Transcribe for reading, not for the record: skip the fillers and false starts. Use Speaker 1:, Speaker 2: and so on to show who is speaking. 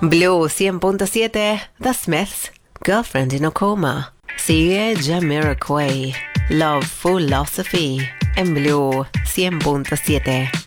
Speaker 1: Blue 100.7, The Smiths, Girlfriend in a Coma. Sigue Jamiroquai, Love Philosophy, en Blue 100.7.